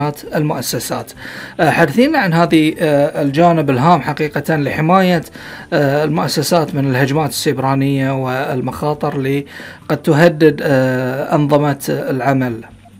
المؤسسات. حدثينا عن هذه الجانب الهام حقيقة لحماية المؤسسات من الهجمات السيبرانية والمخاطر اللي قد تهدد أنظمة العمل.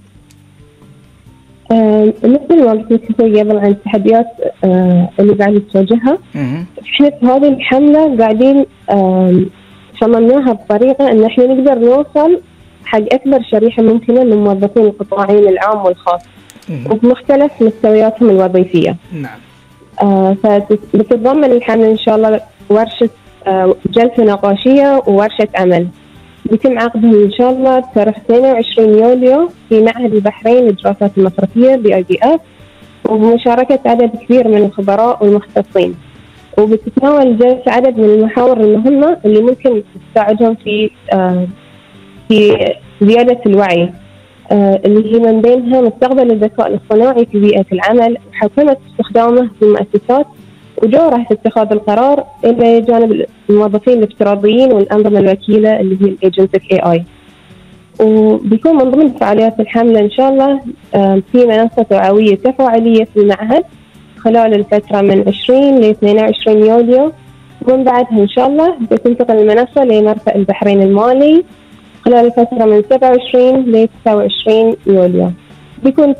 مثل ما قلت لك قبل عن التحديات اللي قاعدة تواجهها، احنا في هذه الحملة قاعدين صممناها بطريقة ان احنا نقدر نوصل حق اكبر شريحة ممكنة من موظفين القطاعين العام والخاص وبمختلف مستوياتهم الوظيفية. نعم. فبتتضمن الحملة ان شاء الله ورشة جلسة نقاشية وورشة عمل بيتم عقدهم ان شاء الله بتاريخ 22 يوليو في معهد البحرين للدراسات المصرفية BIDF، وبمشاركة عدد كبير من الخبراء والمختصين. وبتتناول الجلسة عدد من المحاور المهمة اللي ممكن تساعدهم في زيادة الوعي، اللي هي من بينها مستقبل الذكاء الاصطناعي في بيئة العمل وحوكمة استخدامه في المؤسسات ودوره في اتخاذ القرار إلى جانب الموظفين الافتراضيين والأنظمة الوكيلة اللي هي الأجنتك AI. وبيكون من ضمن فعاليات الحملة إن شاء الله في منصة توعوية تفاعلية في المعهد خلال الفترة من 20 ل 22 يوليو، ومن بعدها إن شاء الله بتنتقل المنصة لمرفأ البحرين المالي خلال الفترة من 27 ل 29 يوليو. بيكون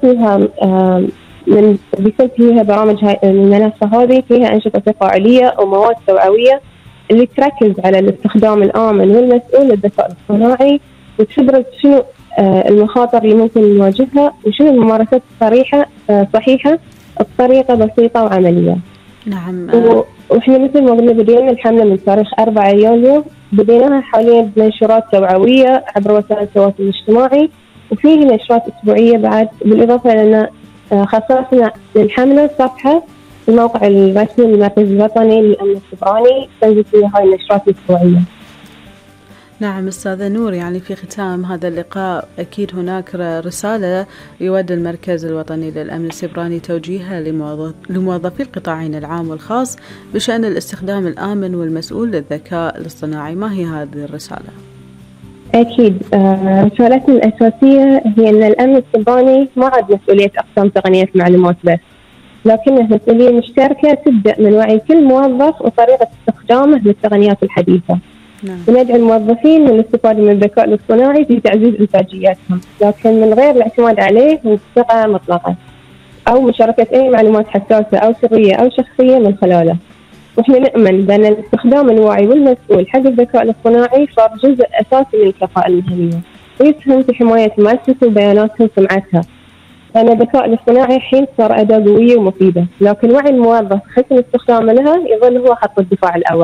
فيها برامج المنصة هذه فيها أنشطة تفاعلية ومواد توعوية اللي تركز على الاستخدام الآمن والمسؤول للذكاء الاصطناعي، وتدرس شنو المخاطر اللي ممكن نواجهها وشنو الممارسات صحيحة بطريقة بسيطة وعملية. نعم. وإحنا مثل ما قلنا بدينا الحملة من تاريخ 4 يوليو، بديناها حاليا بمنشورات توعوية عبر وسائل التواصل الاجتماعي، وفيه نشرات أسبوعية بعد، بالإضافة لأن خصصنا للحملة صفحة في الموقع الرسمي للمركز الوطني للأمن السيبراني تنزل فيها هاي النشرات الأسبوعية. نعم أستاذة نور، يعني في ختام هذا اللقاء أكيد هناك رسالة يود المركز الوطني للأمن السيبراني توجيهها لموظفي القطاعين العام والخاص بشأن الاستخدام الآمن والمسؤول للذكاء الاصطناعي. ما هي هذه الرسالة؟ أكيد رسالتنا الأساسية هي أن الأمن السيبراني ما عاد مسؤولية أقسام تقنية المعلومات بس، لكنها مسؤولية مشتركة تبدأ من وعي كل موظف وطريقة استخدامه للتقنيات الحديثة. وندعو الموظفين للاستفادة من الذكاء الاصطناعي في تعزيز إنتاجيتهم، لكن من غير الاعتماد عليه بثقة مطلقة أو مشاركة أي معلومات حساسة أو سرية أو شخصية من خلاله. وإحنا نؤمن بأن الاستخدام الواعي والمسؤول حق الذكاء الاصطناعي صار جزء أساسي من الكفاءة المهنية، ويسهم في حماية المؤسسة وبياناتها وسمعتها. لأن الذكاء الاصطناعي الحين صار أداة قوية ومفيدة، لكن وعي الموظف حسن استخدامه لها يظل هو خط الدفاع الأول.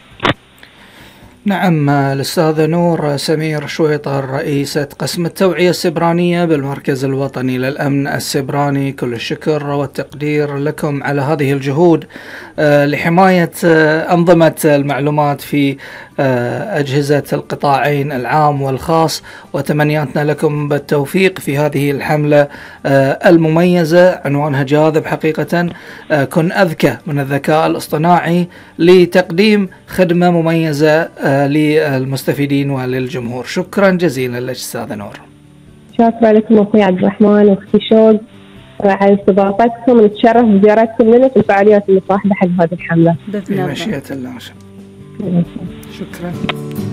نعم. الأستاذة نور سمير شويطر، رئيسة قسم التوعية السيبرانية بالمركز الوطني للأمن السيبراني، كل الشكر والتقدير لكم على هذه الجهود لحماية أنظمة المعلومات في أجهزة القطاعين العام والخاص، وتمنياتنا لكم بالتوفيق في هذه الحملة المميزة. عنوانها جاذب حقيقة، كن أذكى من الذكاء الاصطناعي لتقديم خدمة مميزة للمستفيدين وللجمهور. شكرا جزيلا لك أستاذة نور. شكرا لكم أخوي عبد الرحمن وأختي شوق على استضافتكم، ونتشرف بزيارتكم لنا في الفعاليات المصاحبة حق هذه الحملة بمشيئة الله. شكرا.